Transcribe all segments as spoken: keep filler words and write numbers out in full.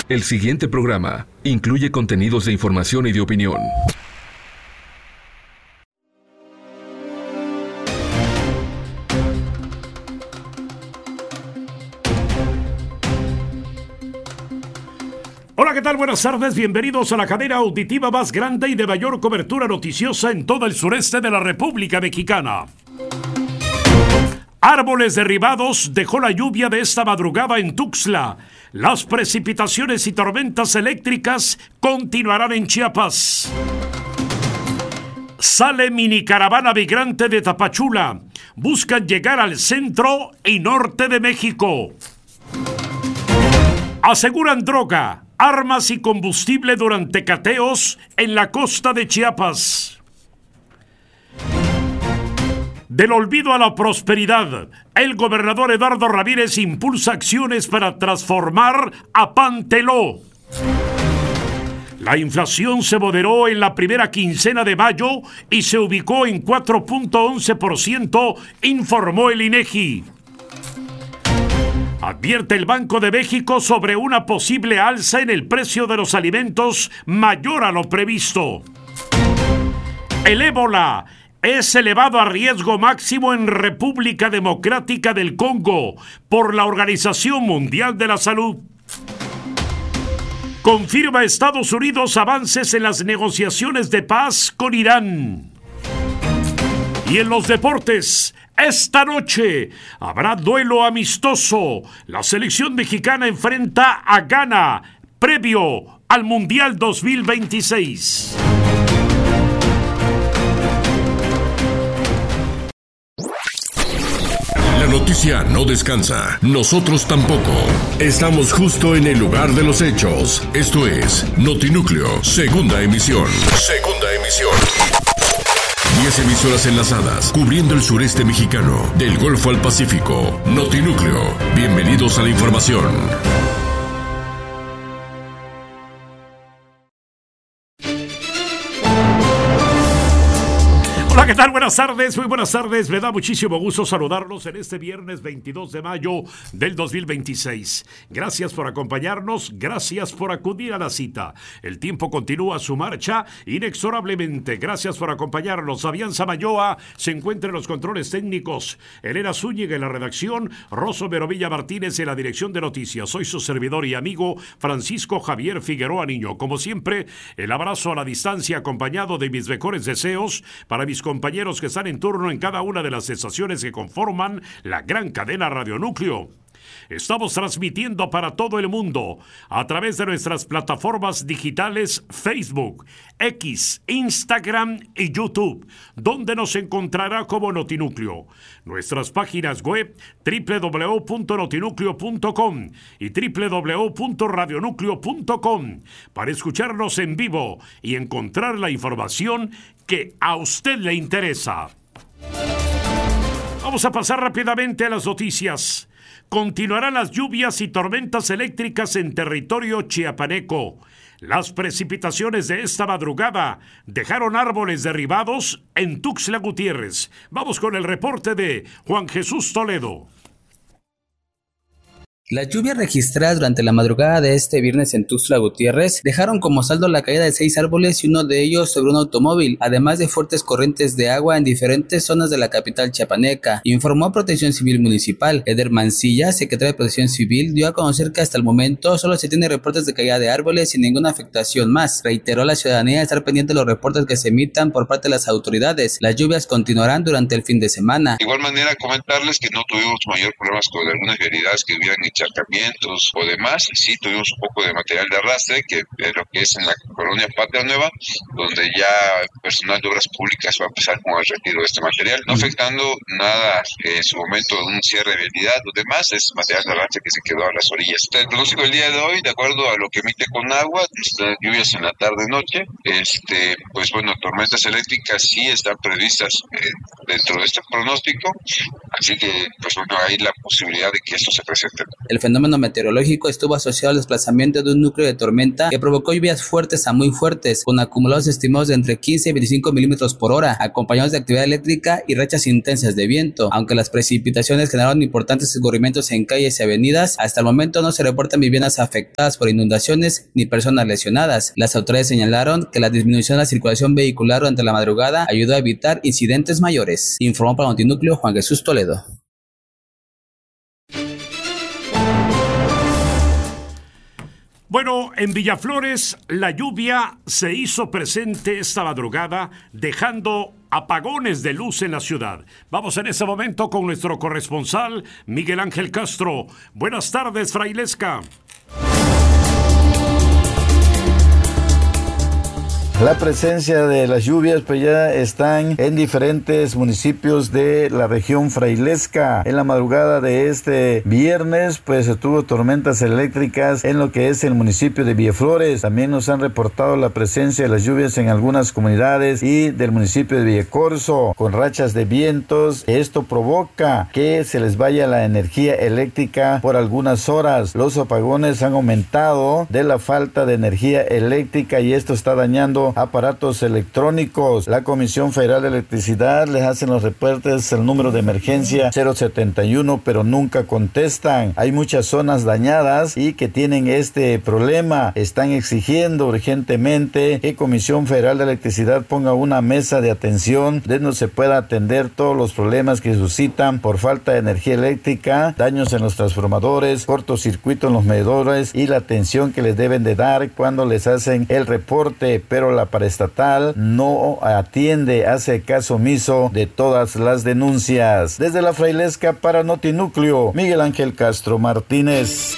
El siguiente programa incluye contenidos de información y de opinión. Hola, ¿qué tal? Buenas tardes, bienvenidos a la cadena auditiva más grande y de mayor cobertura noticiosa en todo el sureste de la República Mexicana. Árboles derribados dejó la lluvia de esta madrugada en Tuxtla. Las precipitaciones y tormentas eléctricas continuarán en Chiapas. Sale mini caravana migrante de Tapachula. Buscan llegar al centro y norte de México. Aseguran droga, armas y combustible durante cateos en la costa de Chiapas. Del olvido a la prosperidad, el gobernador Eduardo Ramírez impulsa acciones para transformar a Panteló. La inflación se moderó en la primera quincena de mayo y se ubicó en cuatro punto once por ciento, informó el INEGI. Advierte el Banco de México sobre una posible alza en el precio de los alimentos mayor a lo previsto. El ébola es elevado a riesgo máximo en República Democrática del Congo por la Organización Mundial de la Salud. Confirma Estados Unidos avances en las negociaciones de paz con Irán. Y en los deportes, esta noche habrá duelo amistoso. La selección mexicana enfrenta a Ghana, previo al Mundial dos mil veintiséis. La noticia no descansa, nosotros tampoco. Estamos justo en el lugar de los hechos. Esto es Notinúcleo, segunda emisión. Segunda emisión. Diez emisoras enlazadas, cubriendo el sureste mexicano, del Golfo al Pacífico. Notinúcleo, bienvenidos a la información. Hola, ¿qué tal? Buenas tardes, muy buenas tardes. Me da muchísimo gusto saludarlos en este viernes veintidós de mayo del dos mil veintiséis. Gracias por acompañarnos, gracias por acudir a la cita. El tiempo continúa su marcha inexorablemente. Gracias por acompañarnos. Fabián Samayoa se encuentra en los controles técnicos. Elena Zúñiga en la redacción. Rosso Merovilla Martínez en la dirección de noticias. Soy su servidor y amigo Francisco Javier Figueroa Niño. Como siempre, el abrazo a la distancia acompañado de mis mejores deseos para mis compañeros que están en turno en cada una de las estaciones que conforman la gran cadena Radionúcleo. Estamos transmitiendo para todo el mundo a través de nuestras plataformas digitales Facebook, X, Instagram y YouTube, donde nos encontrará como Notinúcleo. Nuestras páginas web doble u doble u doble u punto notinúcleo punto com y doble u doble u doble u punto radionúcleo punto com para escucharnos en vivo y encontrar la información que a usted le interesa. Vamos a pasar rápidamente a las noticias. Continuarán las lluvias y tormentas eléctricas en territorio chiapaneco. Las precipitaciones de esta madrugada dejaron árboles derribados en Tuxtla Gutiérrez. Vamos con el reporte de Juan Jesús Toledo. Las lluvias registradas durante la madrugada de este viernes en Tuxtla Gutiérrez dejaron como saldo la caída de seis árboles y uno de ellos sobre un automóvil, además de fuertes corrientes de agua en diferentes zonas de la capital chiapaneca, informó Protección Civil Municipal. Eder Mancilla, secretario de Protección Civil, dio a conocer que hasta el momento solo se tiene reportes de caída de árboles sin ninguna afectación más. Reiteró a la ciudadanía estar pendiente de los reportes que se emitan por parte de las autoridades. Las lluvias continuarán durante el fin de semana. De igual manera, comentarles que no tuvimos mayor problemas con algunas vialidades que hubieran encharcamientos o demás. Sí tuvimos un poco de material de arrastre, que es lo que es en la colonia Patria Nueva, donde ya personal de obras públicas va a empezar con el retiro de este material, no afectando nada en su momento un cierre de vialidad o demás. Es material de arrastre que se quedó a las orillas. El pronóstico del día de hoy, de acuerdo a lo que emite Conagua, lluvias en la tarde-noche, este, pues bueno, tormentas eléctricas sí están previstas eh, dentro de este pronóstico, así que pues bueno, hay la posibilidad de que esto se presente. El fenómeno meteorológico estuvo asociado al desplazamiento de un núcleo de tormenta que provocó lluvias fuertes a muy fuertes, con acumulados estimados de entre quince y veinticinco milímetros por hora, acompañados de actividad eléctrica y rachas intensas de viento. Aunque las precipitaciones generaron importantes escurrimientos en calles y avenidas, hasta el momento no se reportan viviendas afectadas por inundaciones ni personas lesionadas. Las autoridades señalaron que la disminución de la circulación vehicular durante la madrugada ayudó a evitar incidentes mayores. Informó para Notinúcleo Juan Jesús Toledo. Bueno, en Villaflores la lluvia se hizo presente esta madrugada, dejando apagones de luz en la ciudad. Vamos en ese momento con nuestro corresponsal Miguel Ángel Castro. Buenas tardes, Frailesca. La presencia de las lluvias pues ya están en diferentes municipios de la región frailesca. En la madrugada de este viernes pues se tuvo tormentas eléctricas en lo que es el municipio de Villaflores. También nos han reportado la presencia de las lluvias en algunas comunidades y del municipio de Villacorso con rachas de vientos. Esto provoca que se les vaya la energía eléctrica por algunas horas. Los apagones han aumentado de la falta de energía eléctrica y esto está dañando aparatos electrónicos. La Comisión Federal de Electricidad les hacen los reportes el número de emergencia cero setenta y uno, pero nunca contestan. Hay muchas zonas dañadas y que tienen este problema. Están exigiendo urgentemente que Comisión Federal de Electricidad ponga una mesa de atención donde se pueda atender todos los problemas que suscitan por falta de energía eléctrica, daños en los transformadores, cortocircuito en los medidores y la atención que les deben de dar cuando les hacen el reporte, pero la paraestatal no atiende, hace caso omiso de todas las denuncias. Desde la Frailesca para Notinúcleo, Miguel Ángel Castro Martínez.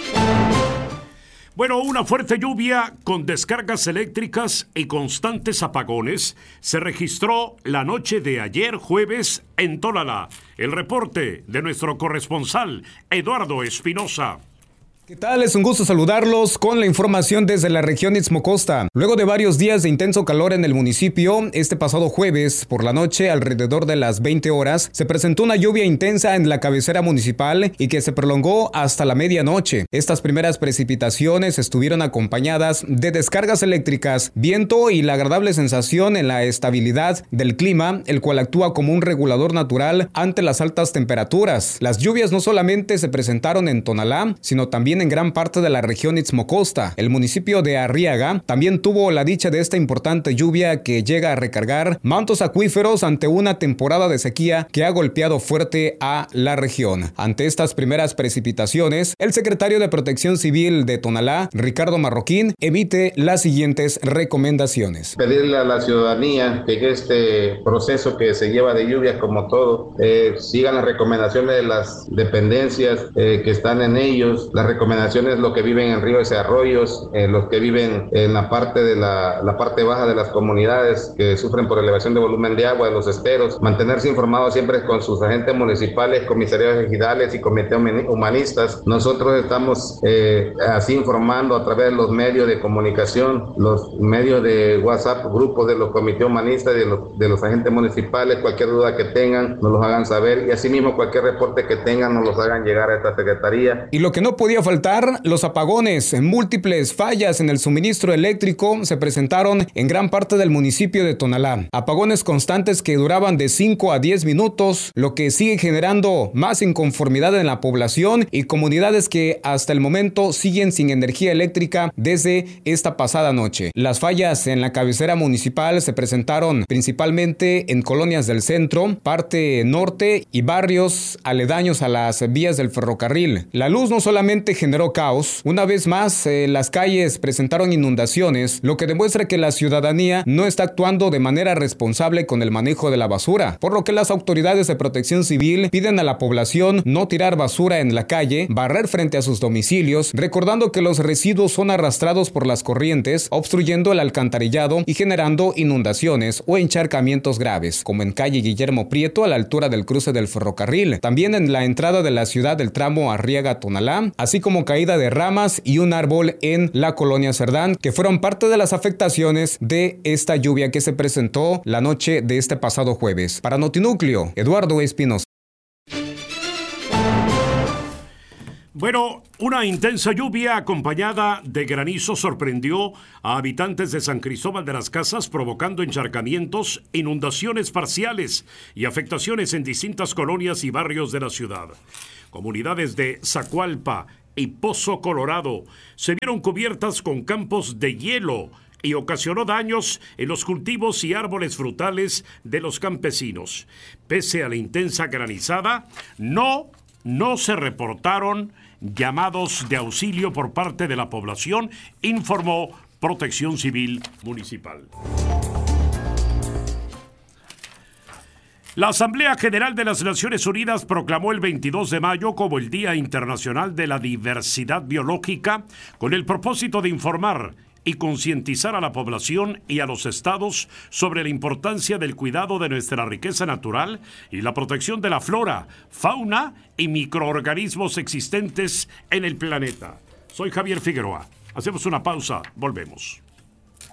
Bueno, una fuerte lluvia con descargas eléctricas y constantes apagones se registró la noche de ayer jueves en Tonalá. El reporte de nuestro corresponsal Eduardo Espinosa. ¿Qué tal? Es un gusto saludarlos con la información desde la región Istmo Costa. Luego de varios días de intenso calor en el municipio, este pasado jueves por la noche, alrededor de las veinte horas, se presentó una lluvia intensa en la cabecera municipal y que se prolongó hasta la medianoche. Estas primeras precipitaciones estuvieron acompañadas de descargas eléctricas, viento y la agradable sensación en la estabilidad del clima, el cual actúa como un regulador natural ante las altas temperaturas. Las lluvias no solamente se presentaron en Tonalá, sino también en gran parte de la región Istmo Costa. El municipio de Arriaga también tuvo la dicha de esta importante lluvia que llega a recargar mantos acuíferos ante una temporada de sequía que ha golpeado fuerte a la región. Ante estas primeras precipitaciones, el secretario de Protección Civil de Tonalá, Ricardo Marroquín, emite las siguientes recomendaciones. Pedirle a la ciudadanía que en este proceso que se lleva de lluvias como todo, eh, sigan las recomendaciones de las dependencias eh, que están en ellos, las recomendaciones los que viven en ríos y arroyos, eh, los que viven en la parte de la, la parte baja de las comunidades que sufren por elevación de volumen de agua, de los esteros, mantenerse informados siempre con sus agentes municipales, comisarios ejidales y comités humanistas. Nosotros estamos eh, así informando a través de los medios de comunicación, los medios de WhatsApp, grupos de los comités humanistas y de los, de los agentes municipales. Cualquier duda que tengan nos los hagan saber y asimismo cualquier reporte que tengan nos los hagan llegar a esta secretaría. Y lo que no podía faltar, los apagones. Múltiples fallas en el suministro eléctrico se presentaron en gran parte del municipio de Tonalá. Apagones constantes que duraban de cinco a diez minutos, lo que sigue generando más inconformidad en la población y comunidades que hasta el momento siguen sin energía eléctrica desde esta pasada noche. Las fallas en la cabecera municipal se presentaron principalmente en colonias del centro, parte norte y barrios aledaños a las vías del ferrocarril. La luz no solamente generó caos. Una vez más, eh, las calles presentaron inundaciones, lo que demuestra que la ciudadanía no está actuando de manera responsable con el manejo de la basura, por lo que las autoridades de protección civil piden a la población no tirar basura en la calle, barrer frente a sus domicilios, recordando que los residuos son arrastrados por las corrientes, obstruyendo el alcantarillado y generando inundaciones o encharcamientos graves, como en calle Guillermo Prieto a la altura del cruce del ferrocarril, también en la entrada de la ciudad del tramo Arriaga-Tonalá, así como caída de ramas y un árbol en la colonia Cerdán, que fueron parte de las afectaciones de esta lluvia que se presentó la noche de este pasado jueves. Para Notinúcleo, Eduardo Espinosa. Bueno, una intensa lluvia acompañada de granizo sorprendió a habitantes de San Cristóbal de las Casas, provocando encharcamientos, inundaciones parciales y afectaciones en distintas colonias y barrios de la ciudad. Comunidades de Zacualpa y Pozo Colorado se vieron cubiertas con campos de hielo y ocasionó daños en los cultivos y árboles frutales de los campesinos. Pese a la intensa granizada, no, no se reportaron llamados de auxilio por parte de la población, informó Protección Civil Municipal. La Asamblea General de las Naciones Unidas proclamó el veintidós de mayo como el Día Internacional de la Diversidad Biológica, con el propósito de informar y concientizar a la población y a los estados sobre la importancia del cuidado de nuestra riqueza natural y la protección de la flora, fauna y microorganismos existentes en el planeta. Soy Javier Figueroa. Hacemos una pausa, volvemos.